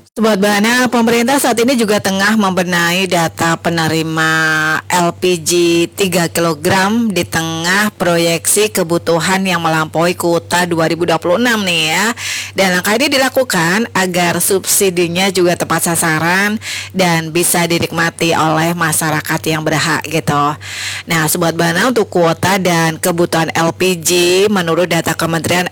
Sobat Bana, pemerintah saat ini juga tengah membenahi data penerima LPG 3 kilogram di tengah proyeksi kebutuhan yang melampaui kuota 2026 nih ya. Dan langkah ini dilakukan agar subsidinya juga tepat sasaran dan bisa dinikmati oleh masyarakat yang berhak gitu. Nah, Sobat Bana, untuk kuota dan kebutuhan LPG menurut data Kementerian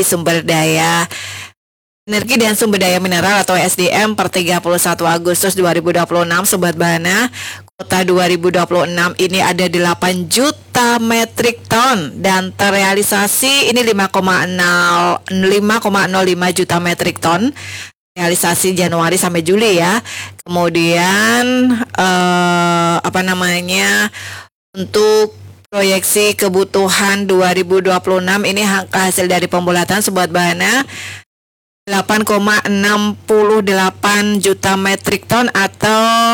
Energi dan Sumber Daya Mineral atau SDM per 31 Agustus 2026, Sobat Bana, kuota 2026 ini ada 8 juta metrik ton dan terrealisasi ini 5,05 juta metrik ton realisasi Januari sampai Juli ya. Kemudian untuk proyeksi kebutuhan 2026 ini hasil dari pembulatan Sobat Bana 8,68 juta metrik ton atau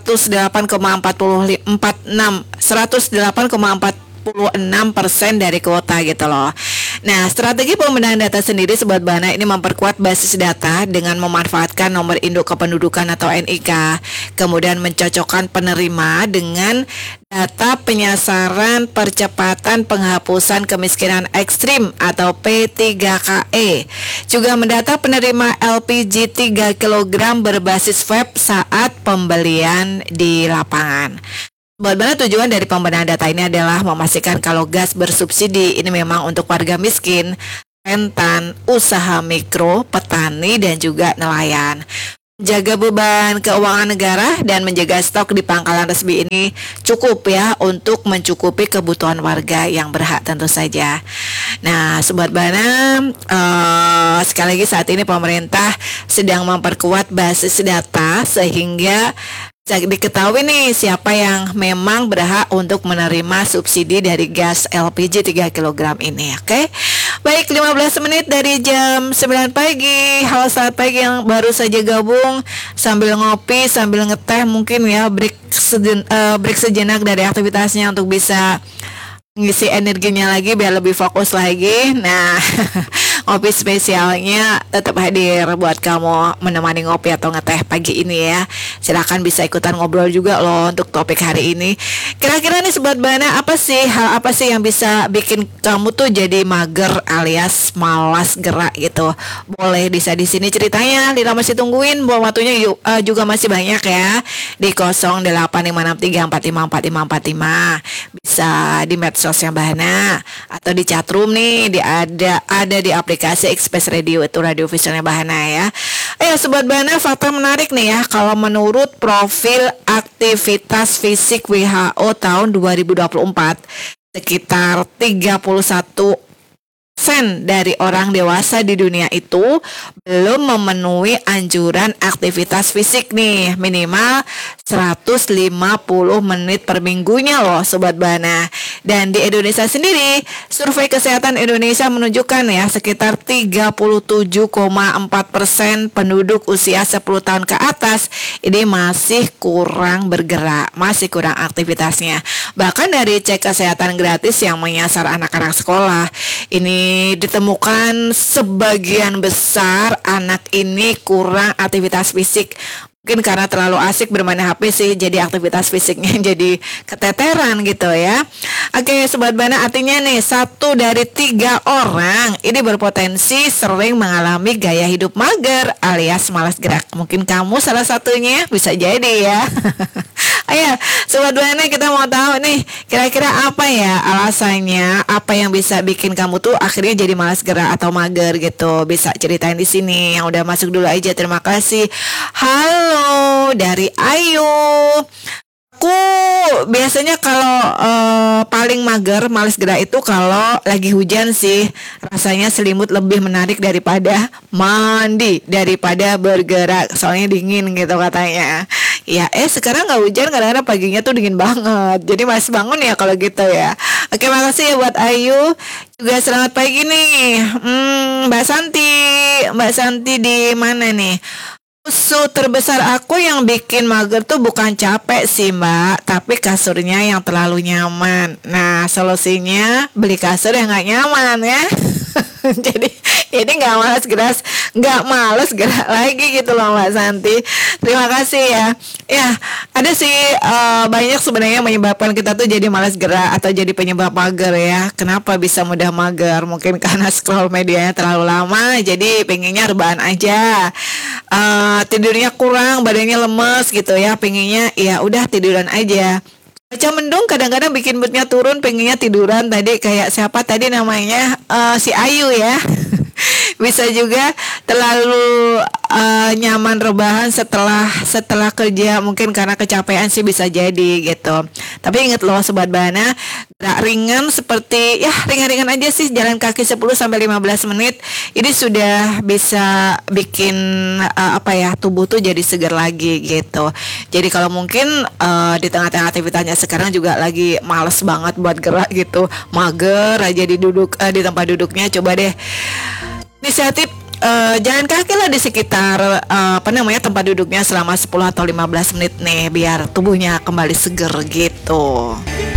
108,46% dari kuota gitu loh. Nah, strategi pembenahan data sendiri Sobat Bana ini memperkuat basis data dengan memanfaatkan nomor induk kependudukan atau NIK, kemudian mencocokkan penerima dengan data penyasaran percepatan penghapusan kemiskinan ekstrim atau P3KE. Juga mendata penerima LPG 3 kilogram berbasis web saat pembelian di lapangan. Bagaimana tujuan dari pembenahan data ini adalah memastikan kalau gas bersubsidi ini memang untuk warga miskin, rentan, usaha mikro, petani, dan juga nelayan. Jaga beban keuangan negara dan menjaga stok di pangkalan resmi ini cukup ya untuk mencukupi kebutuhan warga yang berhak tentu saja. Nah, Sobat Bana, sekali lagi saat ini pemerintah sedang memperkuat basis data sehingga diketahui nih siapa yang memang berhak untuk menerima subsidi dari gas LPG 3 kilogram ini, oke? Baik, 15 menit dari jam 9 pagi. Halo, selamat pagi yang baru saja gabung sambil ngopi, sambil ngeteh mungkin ya, break sejenak dari aktivitasnya untuk bisa ngisi energinya lagi biar lebih fokus lagi. Nah, ngopi spesialnya tetap hadir buat kamu menemani ngopi atau ngeteh pagi ini ya. Silakan bisa ikutan ngobrol juga loh untuk topik hari ini. Kira-kira nih Sobat Bana, hal apa sih yang bisa bikin kamu tuh jadi mager alias malas gerak gitu? Boleh bisa di sini ceritanya. Lila masih tungguin, bahwa waktunya juga masih banyak ya. Di 085634545545. Bisa di medsos yang Bahana atau di chatroom nih, ada di aplikasi Express Radio, itu radio visualnya Bahana ya. Sobat Bahana, fakta menarik nih ya, kalau menurut profil aktivitas fisik WHO tahun 2024 sekitar 31% dari orang dewasa di dunia itu belum memenuhi anjuran aktivitas fisik nih, minimal 150 menit per minggunya loh Sobat Bana. Dan di Indonesia sendiri, survei kesehatan Indonesia menunjukkan ya sekitar 37,4% penduduk usia 10 tahun ke atas ini masih kurang bergerak, masih kurang aktivitasnya. Bahkan dari cek kesehatan gratis yang menyasar anak-anak sekolah, ini ditemukan sebagian besar anak ini kurang aktivitas fisik. Mungkin karena terlalu asik bermain HP sih, jadi aktivitas fisiknya jadi keteteran gitu ya. Oke Sobat Bana, artinya nih 1 dari 3 orang ini berpotensi sering mengalami gaya hidup mager alias malas gerak. Mungkin kamu salah satunya, bisa jadi ya. Ayo Sobat Bana, kita mau tahu nih kira-kira apa ya alasannya, apa yang bisa bikin kamu tuh akhirnya jadi malas gerak atau mager gitu. Bisa ceritain di sini. Yang udah masuk dulu aja, terima kasih. Halo dari Ayu. Aku biasanya kalau paling mager, malas gerak itu kalau lagi hujan sih. Rasanya selimut lebih menarik daripada mandi, daripada bergerak. Soalnya dingin gitu katanya. Ya, sekarang nggak hujan, kadang-kadang paginya tuh dingin banget. Jadi masih bangun ya kalau gitu ya. Oke, makasih ya buat Ayu. Juga selamat pagi nih. Mbak Santi di mana nih? Musuh terbesar aku yang bikin mager tuh bukan capek sih Mbak, tapi kasurnya yang terlalu nyaman. Nah, solusinya beli kasur yang gak nyaman ya. Jadi nggak males gerak lagi gitu loh Mbak Santi. Terima kasih ya. Ya, ada sih banyak sebenarnya menyebabkan kita tuh jadi malas gerak atau jadi penyebab mager ya. Kenapa bisa mudah mager? Mungkin karena scroll medianya terlalu lama, jadi pengennya rebahan aja. Tidurnya kurang, badannya lemes gitu ya. Pengennya ya udah tiduran aja. Baca mendung kadang-kadang bikin moodnya turun, pengennya tiduran. Tadi kayak siapa tadi namanya, si Ayu ya. Bisa juga terlalu nyaman rebahan setelah kerja, mungkin karena kecapean sih bisa jadi gitu. Tapi ingat loh Sobat Bana, gerak ringan seperti ya ringan-ringan aja sih, jalan kaki 10 sampai 15 menit ini sudah bisa bikin tubuh tuh jadi segar lagi gitu. Jadi kalau mungkin di tengah-tengah aktivitasnya sekarang juga lagi males banget buat gerak gitu, mager aja di tempat duduknya, coba deh inisiatif jalan kaki lah di sekitar tempat duduknya selama 10 atau 15 menit nih biar tubuhnya kembali seger gitu.